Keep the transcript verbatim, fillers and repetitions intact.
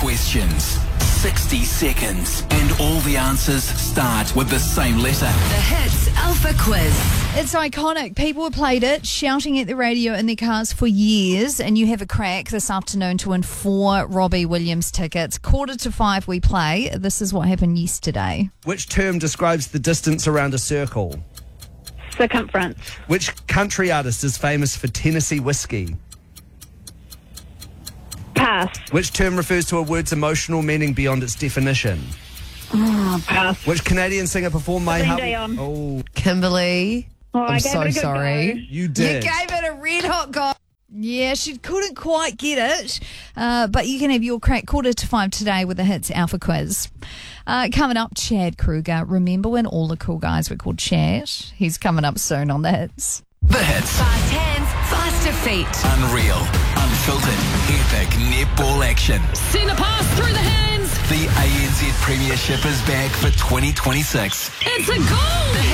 questions, sixty seconds, and all the answers start with the same letter. The Hits Alpha Quiz. It's iconic. People have played it, shouting at the radio in their cars for years, and you have a crack this afternoon to win four Robbie Williams tickets. Quarter to five we play. This is what happened yesterday. Which term describes the distance around a circle? Circumference. Which country artist is famous for Tennessee whiskey? Pass. Which term refers to a word's emotional meaning beyond its definition? Oh, pass. Which Canadian singer performed My Celine Heart? Dion. Oh, Kimberly, Oh, I I'm gave so it a good sorry. go. you did. You gave it a red hot go. Yeah, she couldn't quite get it, uh, but you can have your crack quarter to five today with the Hits Alpha Quiz. Uh, coming up, Chad Kruger. Remember when all the cool guys were called Chad? He's coming up soon on the Hits. The Hits. Fast hands, faster feet. Unreal, unfiltered, epic netball action. Send a pass through the hands. The A N Z Premiership is back for twenty twenty-six. It's a goal. The